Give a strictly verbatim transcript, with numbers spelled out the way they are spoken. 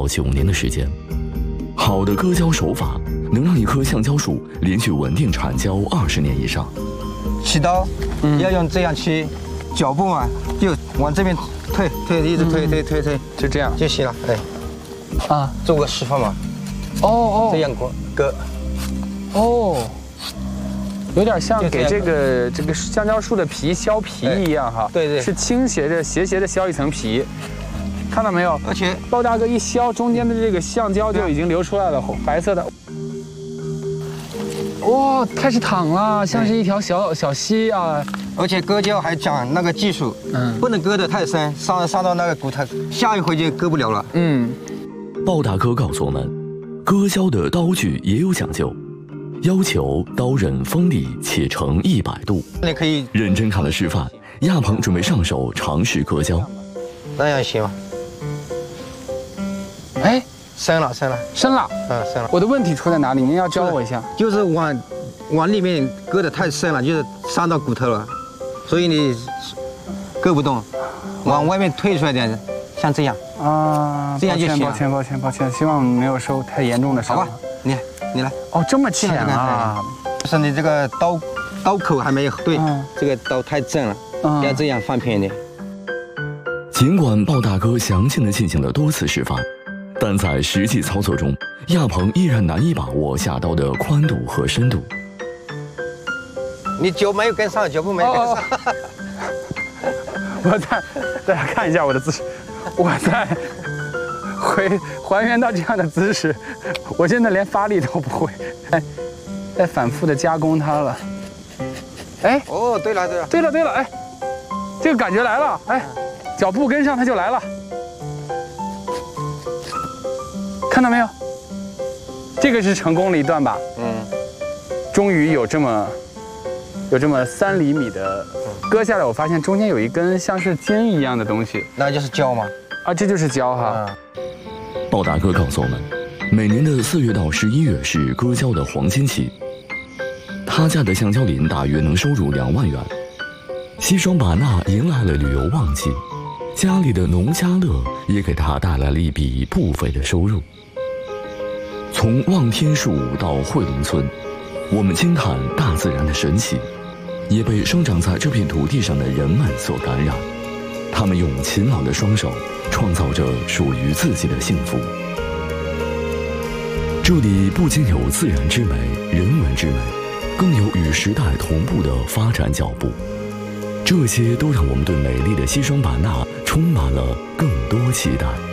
九年的时间。好的割胶手法能让一棵橡胶树连续稳定产胶二十年以上。 起刀、嗯、要用这样去，脚步嘛就往这边推推，一直推推推推， 就这样就行了。哎， 啊， 做个示范嘛。 哦哦， 这样割割。 哦。 有点像给这个这个橡胶树的皮削皮一样哈， 对对， 是倾斜着斜斜的削一层皮，看到没有？ 而且包大哥一削，中间的这个橡胶就已经流出来了，白色的。哇，开始淌了，像是一条小小溪啊！ 而且割胶还讲那个技术，嗯，不能割得太深，伤伤到那个骨头，下一回就割不了了。 嗯， 鲍大哥告诉我们，割胶的刀具也有讲究。 要求刀刃锋利且呈一百度。 你可以认真看了示范，亚鹏准备上手尝试割胶。 那样行吗？ 哎， 深了，深了， 深了， 嗯，深了。 我的问题出在哪里？您要教我一下。 就是往往里面割得太深了，就是伤到骨头了，所以你割不动，往外面退出来点，像这样啊， 这样就行了。 抱歉，抱歉，抱歉，希望没有受太严重的伤。 好吧，你你来。 哦，这么浅啊！ 就是你这个刀刀口还没有对，嗯、这个刀太正了，嗯、要这样放偏一点。 尽管鲍大哥详细的进行了多次示范，但在实际操作中，亚鹏依然难以把握下刀的宽度和深度。 你脚没有跟上，脚步没有跟上。哦、 我再大家看一下我的姿势，我在。 回还原到这样的姿势，我现在连发力都不会，哎，在反复的加工它了。哎， 哦，对了对了， 对了对了，哎，这个感觉来了，哎，脚步跟上它就来了，看到没有？这个是成功了一段吧？嗯，终于有这么有这么三厘米的割下来，我发现中间有一根像是尖一样的东西， 那就是胶吗？ 啊，这就是胶哈。嗯鲍大哥告诉我们，每年的四月到十一月是割胶的黄金期，他家的橡胶林大约能收入两万元。西双版纳迎来了旅游旺季，家里的农家乐也给他带来了一笔不菲的收入。从望天树到惠灵村，我们惊叹大自然的神奇，也被生长在这片土地上的人们所感染。他们用勤劳的双手。 创造着属于自己的幸福。这里不仅有自然之美、人文之美，更有与时代同步的发展脚步。这些都让我们对美丽的西双版纳充满了更多期待。